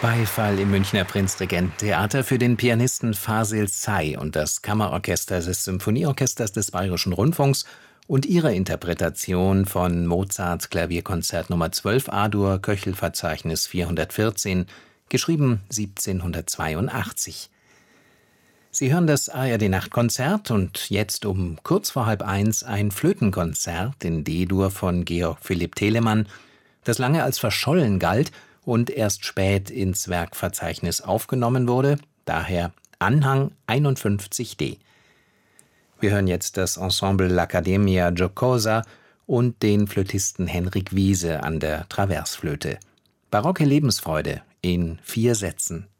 Beifall im Münchner Prinzregententheater für den Pianisten Fasil Say und das Kammerorchester des Symphonieorchesters des Bayerischen Rundfunks und ihre Interpretation von Mozarts Klavierkonzert Nr. 12 A-Dur, Köchelverzeichnis 414, geschrieben 1782. Sie hören das ARD-Nachtkonzert und jetzt um kurz vor 12:30 ein Flötenkonzert in D-Dur von Georg Philipp Telemann, das lange als verschollen galt und erst spät ins Werkverzeichnis aufgenommen wurde, daher Anhang 51d. Wir hören jetzt das Ensemble L'Accademia Giocosa und den Flötisten Henrik Wiese an der Traversflöte. Barocke Lebensfreude in 4 Sätzen.